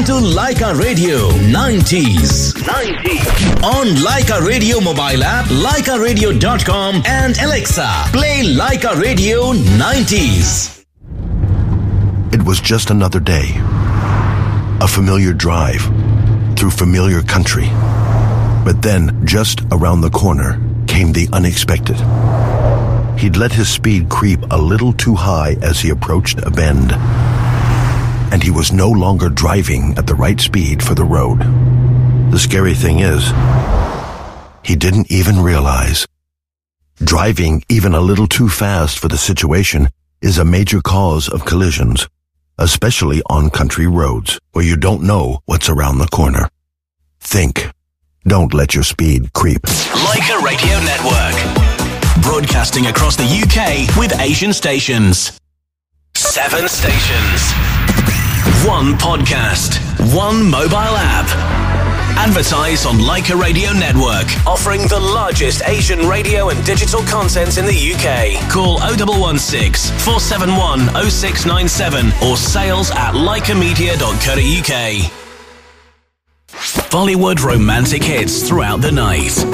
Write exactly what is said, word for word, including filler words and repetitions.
Listen to Leica Radio nineties. nineties. On Leica Radio mobile app, leica radio dot com and Alexa, play Leica Radio nineties. It was just another day. A familiar drive through familiar country. But then, just around the corner, came the unexpected. He'd let his speed creep a little too high as he approached a bend. And he was no longer driving at the right speed for the road. The scary thing is, he didn't even realize. Driving even a little too fast for the situation is a major cause of collisions, especially on country roads where you don't know what's around the corner. Think. Don't let your speed creep. Leica Radio Network. Broadcasting across the U K with Asian stations. Seven stations. One podcast. One mobile app. Advertise on Leica Radio Network, offering the largest Asian radio and digital content in the U K. Call oh one one six, four seven one, oh six nine seven or sales at leica media dot co dot uk. Bollywood romantic hits throughout the night.